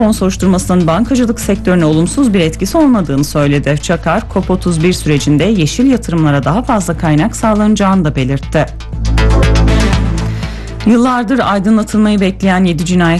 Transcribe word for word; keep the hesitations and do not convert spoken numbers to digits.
Fon soruşturmasının bankacılık sektörüne olumsuz bir etkisi olmadığını söyledi. Çakar, COP otuz bir sürecinde yeşil yatırımlara daha fazla kaynak sağlanacağını da belirtti. Yıllardır aydınlatılmayı bekleyen yedi cinayet